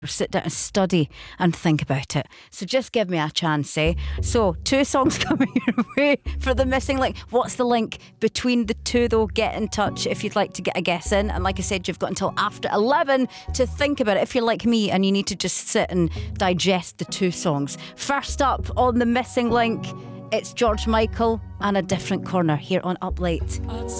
sit down and study and think about it. So just give me a chance, eh? So 2 songs coming your way for the missing link. What's the link between the 2 though? Get in touch if you'd like to get a guess in. And like I said, you've got until after 11 to think about it if you're like me and you need to just sit and digest the 2 songs. First up on the missing link, it's George Michael and A Different Corner here on Up Late.